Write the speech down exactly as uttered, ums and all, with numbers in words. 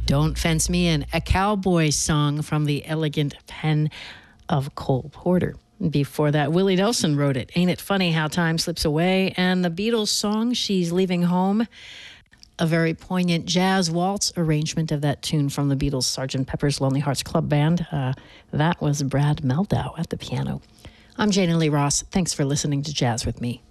Don't Fence Me In, a cowboy song from the elegant pen of Cole Porter. Before that, Willie Nelson wrote it. Ain't it funny how time slips away? And the Beatles song, She's Leaving Home, a very poignant jazz waltz arrangement of that tune from the Beatles' Sergeant Pepper's Lonely Hearts Club Band. Uh, that was Brad Meldau at the piano. I'm Jana Lee Ross. Thanks for listening to Jazz with Me.